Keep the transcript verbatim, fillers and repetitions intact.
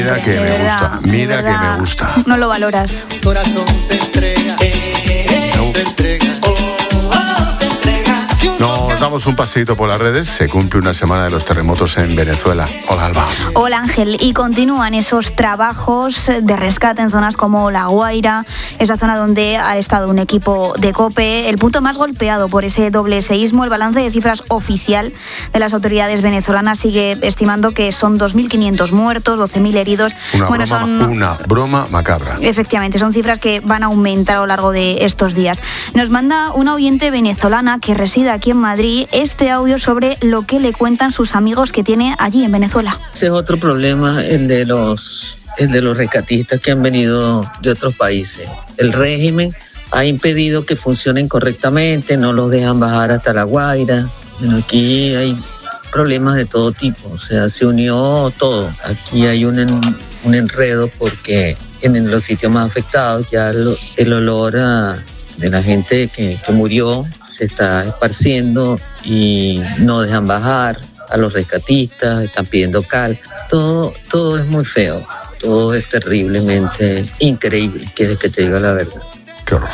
Mira que me gusta, mira que me gusta. No lo valoras. Corazón se entrega, eh, No. se entrega, oh, oh, se entrega. Nos damos un paseíto por las redes. Se cumple una semana de los terremotos en Venezuela. Hola, Alba. Hola, Ángel. Y continúan esos trabajos de rescate en zonas como La Guaira, esa zona donde ha estado un equipo de COPE. El punto más golpeado por ese doble seísmo. El balance de cifras oficial de las autoridades venezolanas sigue estimando que son dos mil quinientos muertos, doce mil heridos. Una, bueno, broma, son... una broma macabra. Efectivamente, son cifras que van a aumentar a lo largo de estos días. Nos manda una oyente venezolana que reside aquí en Madrid este audio sobre lo que le cuentan sus amigos que tiene allí en Venezuela. Ese es otro problema, el de los, el de los rescatistas que han venido de otros países. El régimen ha impedido que funcionen correctamente, no los dejan bajar hasta La Guaira. Bueno, aquí hay problemas de todo tipo, o sea, se unió todo. Aquí hay un, en, un enredo porque en los sitios más afectados ya lo, el olor a, de la gente que, que murió se está esparciendo y no dejan bajar a los rescatistas, están pidiendo cal. Todo, todo es muy feo, todo es terriblemente increíble, quieres que te diga la verdad. Qué horror.